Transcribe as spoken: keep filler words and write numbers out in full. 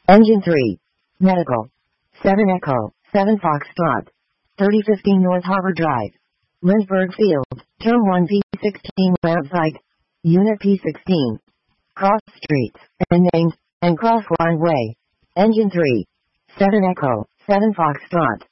Engine three. Medical. seven Echo, seven Foxtrot. thirty fifteen North Harbor Drive. Lindbergh Field, Term one P sixteen Route Site. Unit P sixteen. Cross streets, and named, and cross line way. Engine three. seven Echo, seven Foxtrot.